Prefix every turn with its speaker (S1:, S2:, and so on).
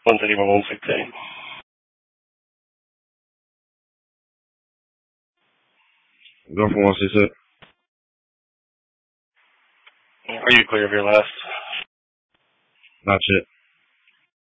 S1: 131, 116.
S2: Go for 166.
S1: Are you clear of your last?
S2: Not yet.